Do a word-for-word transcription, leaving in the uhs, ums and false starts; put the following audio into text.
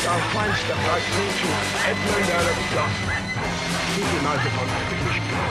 our feinster Preis zu Edmund Alexander. Keep your mouth upon